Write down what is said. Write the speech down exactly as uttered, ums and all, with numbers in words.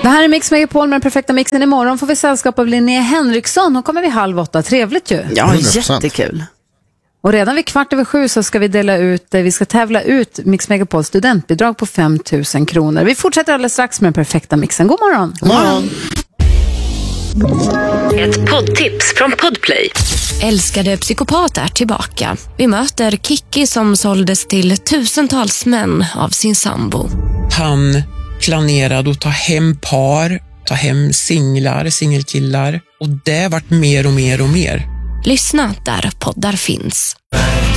Det här är Mix Megapol med den perfekta mixen. Imorgon får vi sällskap av Linnea Henriksson. Hon kommer vid halv åtta. Trevligt ju. Ja, hundra procent. Jättekul. Och redan vid kvart över sju så ska vi dela ut, vi ska tävla ut Mix Megapol studentbidrag på fem tusen kronor. Vi fortsätter alldeles strax med den perfekta mixen. God morgon. God morgon. Ett poddtips från Podplay. Älskade psykopat är tillbaka. Vi möter Kiki som såldes till tusentals män av sin sambo. Han planerade att ta hem par, ta hem singlar, singelkillar. Och det vart mer och mer och mer. Lyssna där poddar finns.